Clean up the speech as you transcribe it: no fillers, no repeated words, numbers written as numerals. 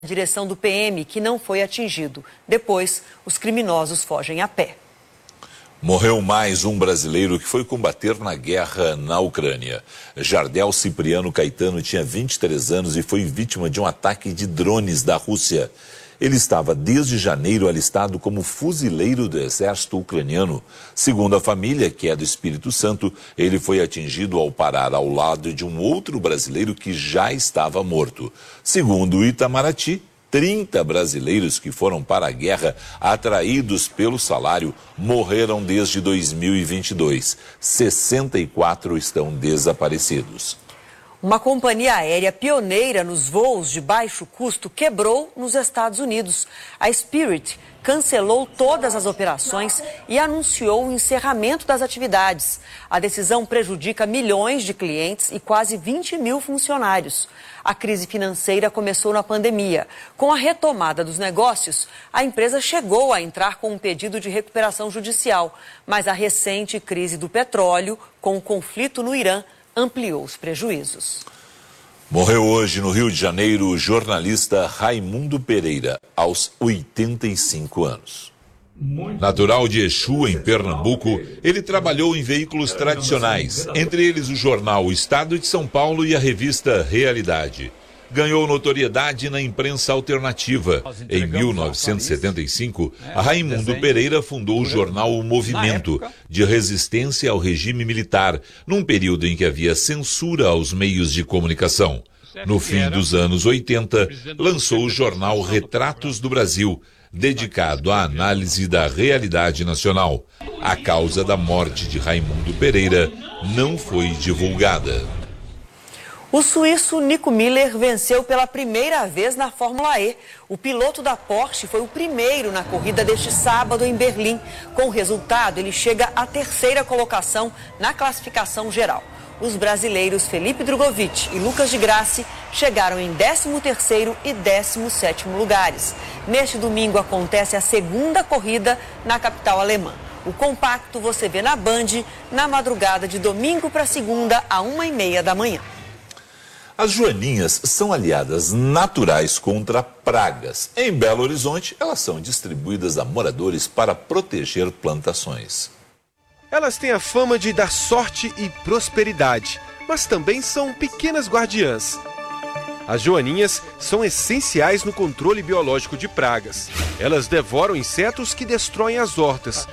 Direção do PM, que não foi atingido. Depois, os criminosos fogem a pé. Morreu mais um brasileiro que foi combater na guerra na Ucrânia. Jardel Cipriano Caetano tinha 23 anos e foi vítima de um ataque de drones da Rússia. Ele estava desde janeiro alistado como fuzileiro do exército ucraniano. Segundo a família, que é do Espírito Santo, ele foi atingido ao parar ao lado de um outro brasileiro que já estava morto. Segundo o Itamaraty, 30 brasileiros que foram para a guerra atraídos pelo salário morreram desde 2022. 64 estão desaparecidos. Uma companhia aérea pioneira nos voos de baixo custo quebrou nos Estados Unidos. A Spirit cancelou todas as operações e anunciou o encerramento das atividades. A decisão prejudica milhões de clientes e quase 20 mil funcionários. A crise financeira começou na pandemia. Com a retomada dos negócios, a empresa chegou a entrar com um pedido de recuperação judicial. Mas a recente crise do petróleo, com o conflito no Irã, ampliou os prejuízos. Morreu hoje no Rio de Janeiro o jornalista Raimundo Pereira, aos 85 anos. Natural de Exu, em Pernambuco, ele trabalhou em veículos tradicionais, entre eles o jornal O Estado de São Paulo e a revista Realidade. Ganhou notoriedade na imprensa alternativa. Em 1975, Raimundo Pereira fundou o jornal O Movimento, de resistência ao regime militar, num período em que havia censura aos meios de comunicação. No fim dos anos 80, lançou o jornal Retratos do Brasil, dedicado à análise da realidade nacional. A causa da morte de Raimundo Pereira não foi divulgada. O suíço Nico Miller venceu pela primeira vez na Fórmula E. O piloto da Porsche foi o primeiro na corrida deste sábado em Berlim. Com o resultado, ele chega à terceira colocação na classificação geral. Os brasileiros Felipe Drogovic e Lucas de Grassi chegaram em 13º e 17º lugares. Neste domingo acontece a segunda corrida na capital alemã. O compacto você vê na Band na madrugada de domingo para segunda, à 1h30 da manhã. As joaninhas são aliadas naturais contra pragas. Em Belo Horizonte, elas são distribuídas a moradores para proteger plantações. Elas têm a fama de dar sorte e prosperidade, mas também são pequenas guardiãs. As joaninhas são essenciais no controle biológico de pragas. Elas devoram insetos que destroem as hortas,